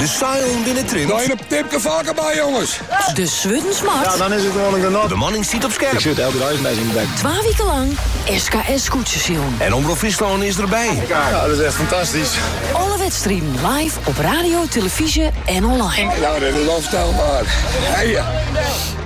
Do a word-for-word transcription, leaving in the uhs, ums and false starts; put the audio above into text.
De Sion binnen Trint. Nou, een tipje vaker bij, jongens. De Swuddensmart. Ja, dan is het gewoon een genot. De manning ziet op scherp. Ik zit elke dag met in de bek. Twee weken lang S K S Koetsension. En Omroep Friesland is erbij. Ja, dat is echt fantastisch. Alle wedstrijden live op radio, televisie en online. Nou, dat is onvoorstelbaar. Hey, ja.